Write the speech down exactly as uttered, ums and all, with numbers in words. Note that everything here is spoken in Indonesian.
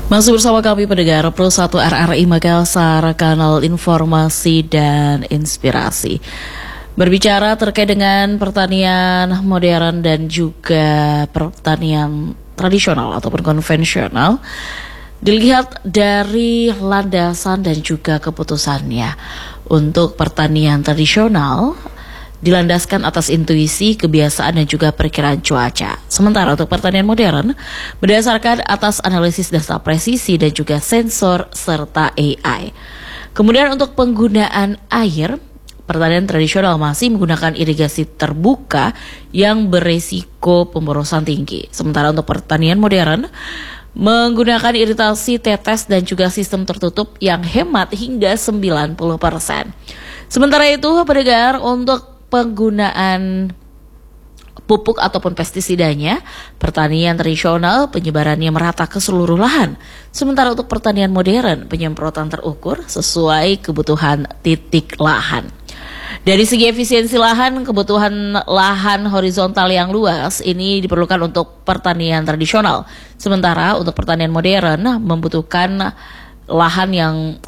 Masih bersama kami pendengar Pro satu R R I Makassar, kanal informasi dan inspirasi. Berbicara terkait dengan pertanian modern dan juga pertanian tradisional ataupun konvensional, dilihat dari landasan dan juga keputusannya. Untuk pertanian tradisional dilandaskan atas intuisi, kebiasaan dan juga perkiraan cuaca. Sementara untuk pertanian modern berdasarkan atas analisis data presisi dan juga sensor serta A I. Kemudian untuk penggunaan air, pertanian tradisional masih menggunakan irigasi terbuka yang beresiko pemborosan tinggi. Sementara untuk pertanian modern menggunakan iritasi tetes dan juga sistem tertutup yang hemat hingga sembilan puluh persen. Sementara itu, pendengar, untuk penggunaan pupuk ataupun pestisidanya, pertanian tradisional penyebarannya merata ke seluruh lahan. Sementara untuk pertanian modern, penyemprotan terukur sesuai kebutuhan titik lahan. Dari segi efisiensi lahan, kebutuhan lahan horizontal yang luas ini diperlukan untuk pertanian tradisional. Sementara untuk pertanian modern membutuhkan lahan yang